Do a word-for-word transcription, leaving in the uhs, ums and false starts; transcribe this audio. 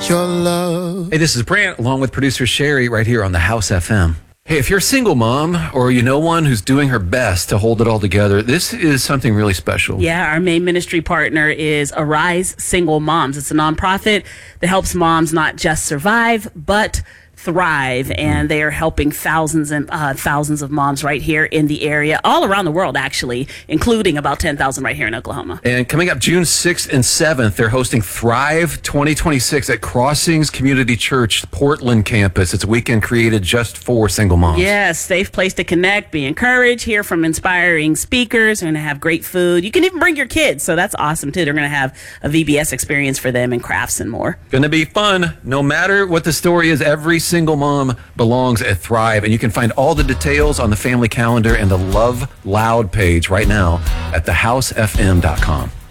your love. Hey, this is Brant, along with producer Sherry, right here on the House F M. Hey, if you're a single mom or you know one who's doing her best to hold it all together, this is something really special. Yeah, our main ministry partner is Arise Single Moms. It's a nonprofit that helps moms not just survive, but thrive, and they are helping thousands and uh, thousands of moms right here in the area, all around the world, actually, including about ten thousand right here in Oklahoma. And coming up June sixth and seventh, they're hosting Thrive twenty twenty-six at Crossings Community Church, Portland campus. It's a weekend created just for single moms. Yes, safe place to connect, be encouraged, hear from inspiring speakers. They're going to have great food. You can even bring your kids, so that's awesome, too. They're going to have a V B S experience for them and crafts and more. Going to be fun. No matter what the story is, every single mom belongs at Thrive, and you can find all the details on the family calendar and the Love Loud page right now at the house f m dot com.